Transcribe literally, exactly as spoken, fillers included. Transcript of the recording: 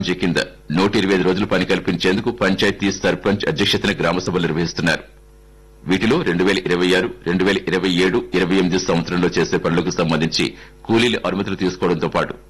G కింద నూట ఇరవై ఐదు రోజులు పని కల్పించేందుకు పంచాయతీ సర్పంచ్ అధ్యక్షతన గ్రామ సభలు నిర్వహిస్తున్నారు. వీటిలో రెండు వేల ఇరవై ఆరు రెండు వేల ఇరవై ఏడు ఇరవై ఎనిమిది సంవత్సరంలో చేసే పనులకు సంబంధించి కూలీల అనుమతులు తీసుకోవడంతో పాటు